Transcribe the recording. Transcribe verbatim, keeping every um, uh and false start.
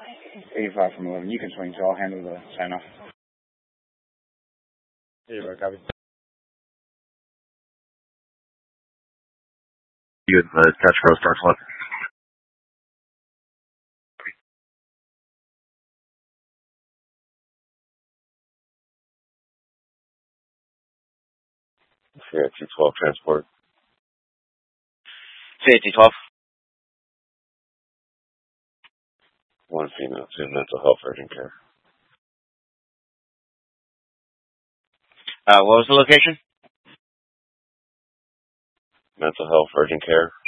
eighty-five from eleven. You can swing, so I'll handle the sign-off. eighty-five, copy. You and the Dutch Crow starts one. C I T twelve transport. C I T twelve. One female, two mental health urgent care. Uh, what was the location? Mental health urgent care.